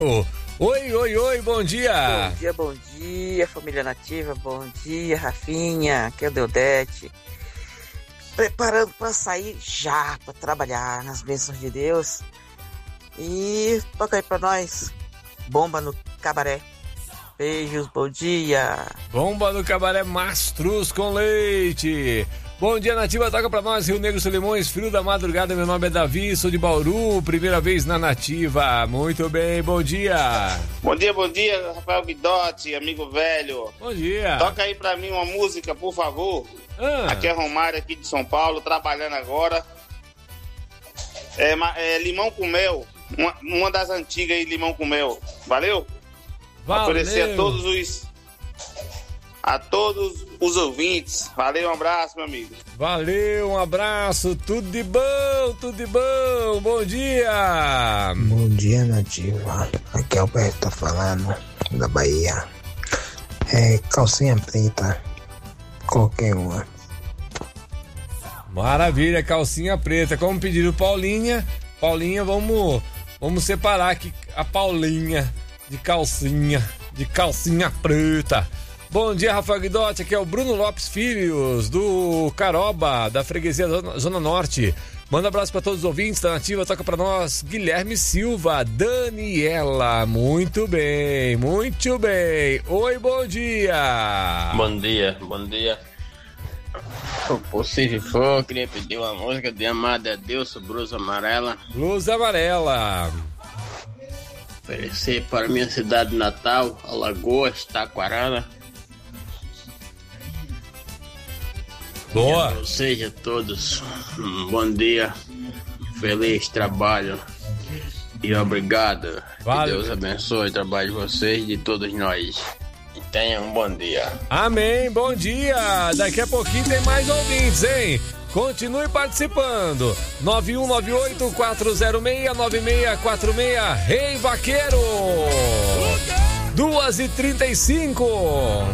Oi, oi, oi, bom dia. Bom dia, família nativa, bom dia, Rafinha, aqui é o Deodete. Preparando para sair já, para trabalhar nas bênçãos de Deus. E toca aí para nós, Bomba no Cabaré. Beijos, bom dia. Bomba no Cabaré, mastruz com leite. Bom dia, Nativa, toca pra nós, Rio Negro, Solimões, frio da madrugada, meu nome é Davi, sou de Bauru, primeira vez na Nativa, muito bem, bom dia. Bom dia, Rafael Guidotti, amigo velho. Bom dia. Toca aí pra mim uma música, por favor. Aqui é Romário, aqui de São Paulo, trabalhando agora. Limão com Mel, uma das antigas aí, Limão com Mel, valeu? Valeu. Oferecer a todos os ouvintes. Valeu, um abraço, meu amigo. Valeu, um abraço, tudo de bom, bom dia. Bom dia, Nativa. Aqui é o Alberto tá falando, da Bahia. Calcinha preta, qualquer uma. Maravilha, calcinha preta, como pediram Paulinha, vamos separar aqui a Paulinha de calcinha preta. Bom dia, Rafael Guidotti, aqui é o Bruno Lopes Filhos, do Caroba, da freguesia Zona Norte. Manda um abraço para todos os ouvintes da Nativa, toca para nós, Guilherme Silva, Daniela, muito bem. Oi, bom dia. Bom dia. Se for, eu queria pedir uma música de Amada a Deus, Blusa Amarela. Oferecer para minha cidade natal, Alagoas, Taquarana. Boa. Ou seja, todos, bom dia, feliz trabalho e obrigado. Valeu. Que Deus abençoe o trabalho de vocês e de todos nós. E tenham um bom dia. Amém, bom dia. Daqui a pouquinho tem mais ouvintes, hein? Continue participando. 9198-406-9646. Rei Vaqueiro. 2h35.